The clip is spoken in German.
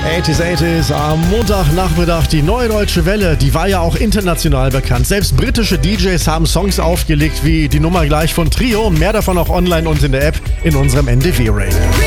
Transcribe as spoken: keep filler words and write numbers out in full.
achtziger achtziger am Montagnachmittag. Die Neue Deutsche Welle, die war ja auch international bekannt. Selbst britische D Js haben Songs aufgelegt wie die Nummer gleich von Trio. Mehr davon auch online und in der App in unserem N D W Radio.